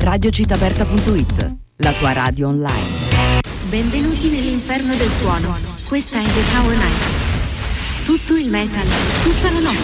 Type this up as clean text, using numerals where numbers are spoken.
radiocittaaperta.it, la tua radio online. Benvenuti nell'inferno del suono. Questa è The Tower Night. Tutto il metal, tutta la notte.